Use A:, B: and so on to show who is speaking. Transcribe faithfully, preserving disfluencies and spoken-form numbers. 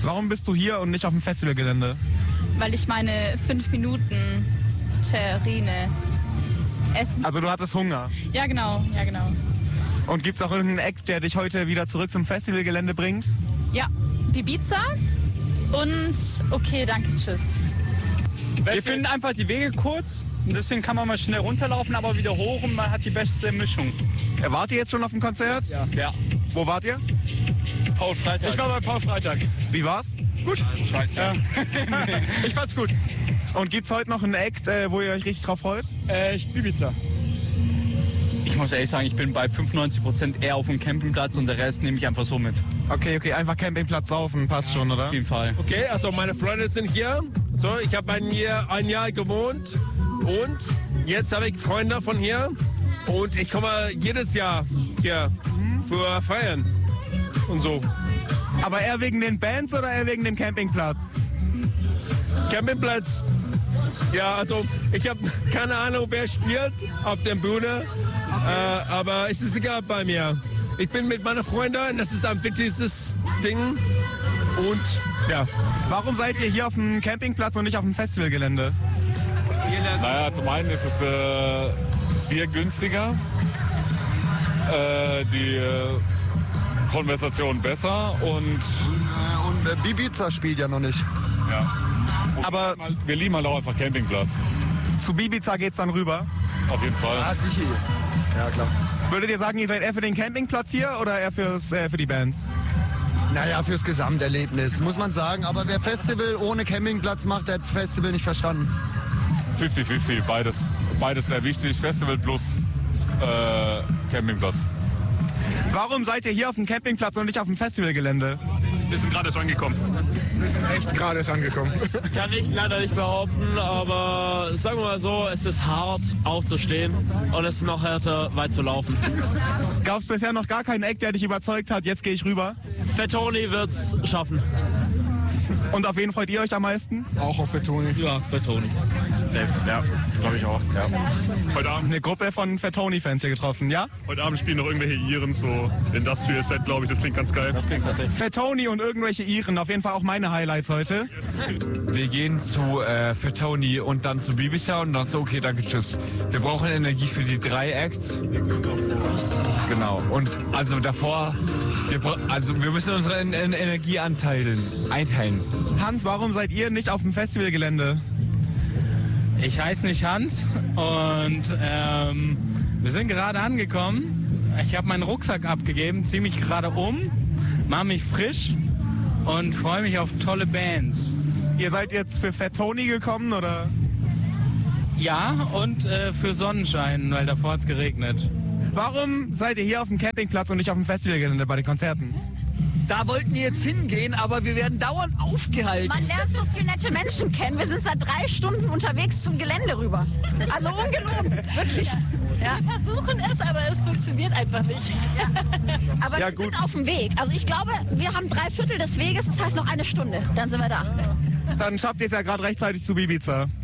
A: Warum bist du hier und nicht auf dem Festivalgelände?
B: Weil ich meine fünf Minuten Terrine essen.
A: Also du hattest Hunger.
B: Ja, genau, ja, genau.
A: Und gibt's auch irgendeinen Act, der dich heute wieder zurück zum Festivalgelände bringt?
B: Ja, Ibiza und okay, danke, tschüss.
C: Wir finden einfach die Wege kurz und deswegen kann man mal schnell runterlaufen, aber wieder hoch und man hat die beste Mischung.
A: Ja, wart ihr jetzt schon auf dem Konzert?
C: Ja. ja.
A: Wo wart ihr?
C: Paul Freitag. Ich war bei Paul Freitag.
A: Wie war's?
C: Gut. Scheiße. Ja. Ich fand's gut.
A: Und gibt's heute noch einen Act, äh, wo ihr euch richtig drauf freut?
C: Äh, ich Ibiza. Ich muss ehrlich sagen, ich bin bei fünfundneunzig Prozent eher auf dem Campingplatz und der Rest nehme ich einfach so mit.
A: Okay, okay, einfach Campingplatz saufen, passt schon, oder?
C: Auf jeden Fall.
D: Okay, also meine Freunde sind hier. So, ich habe bei mir ein Jahr gewohnt und jetzt habe ich Freunde von hier und ich komme jedes Jahr hier für Feiern und so.
A: Aber eher wegen den Bands oder eher wegen dem Campingplatz?
D: Campingplatz. Ja, also ich habe keine Ahnung, wer spielt auf der Bühne, äh, aber es ist egal bei mir. Ich bin mit meinen Freunden, das ist ein wichtigstes Ding und ja.
A: Warum seid ihr hier auf dem Campingplatz und nicht auf dem Festivalgelände?
E: Naja, zum einen ist es äh, Bier günstiger, äh, die äh, Konversation besser und...
F: Und äh, Ibiza spielt ja noch nicht.
E: Ja. Und
A: Aber
E: wir lieben halt auch einfach Campingplatz.
A: Zu Ibiza geht's dann rüber?
E: Auf jeden Fall.
F: Ah, sicher. Ja, klar.
A: Würdet ihr sagen, ihr seid eher für den Campingplatz hier oder eher fürs, äh, für die Bands?
F: Naja, fürs Gesamterlebnis, muss man sagen. Aber wer Festival ohne Campingplatz macht, der hat Festival nicht verstanden.
E: fünfzig fünfzig, beides, beides sehr wichtig. Festival plus äh, Campingplatz.
A: Warum seid ihr hier auf dem Campingplatz und nicht auf dem Festivalgelände?
E: Wir sind gerade erst angekommen.
F: Wir sind echt gerade erst angekommen.
G: Kann ich leider nicht behaupten, aber sagen wir mal so, es ist hart aufzustehen und es ist noch härter weit zu laufen.
A: Gab es bisher noch gar keinen Act, der dich überzeugt hat, jetzt gehe ich rüber?
G: Fettoni wird's schaffen.
A: Und auf wen freut ihr euch am meisten?
F: Auch auf Fettoni.
G: Ja, Fettoni.
E: Safe, ja, glaube ich auch. Ja.
A: Heute Abend eine Gruppe von Fettoni-Fans hier getroffen, ja?
E: Heute Abend spielen noch irgendwelche Iren, so Industrial Set, glaube ich, das klingt ganz geil.
G: Das klingt tatsächlich.
A: Fettoni und irgendwelche Iren, auf jeden Fall auch meine Highlights heute.
H: Wir gehen zu äh, Fettoni und dann zu Ibiza und dann so, okay, danke, tschüss. Wir brauchen Energie für die drei Acts. Genau. Und also davor, wir, also wir müssen unsere en en Energie anteilen, einteilen.
A: Hans, warum seid ihr nicht auf dem Festivalgelände?
I: Ich heiße nicht Hans und ähm, wir sind gerade angekommen. Ich habe meinen Rucksack abgegeben, ziehe mich gerade um, mache mich frisch und freue mich auf tolle Bands.
A: Ihr seid jetzt für Fettoni gekommen, oder?
I: Ja, und äh, für Sonnenschein, weil davor hat es geregnet.
A: Warum seid ihr hier auf dem Campingplatz und nicht auf dem Festivalgelände bei den Konzerten?
J: Da wollten wir jetzt hingehen, aber wir werden dauernd aufgehalten.
K: Man lernt so viele nette Menschen kennen. Wir sind seit drei Stunden unterwegs zum Gelände rüber. Also ungelogen, wirklich. Ja.
L: Wir versuchen es, aber es funktioniert einfach nicht.
K: Ja. Aber
A: ja,
K: wir
A: gut.
K: sind auf dem Weg. Also ich glaube, wir haben drei Viertel des Weges, das heißt noch eine Stunde. Dann sind wir da.
A: Dann schafft ihr es ja gerade rechtzeitig zu Ibiza.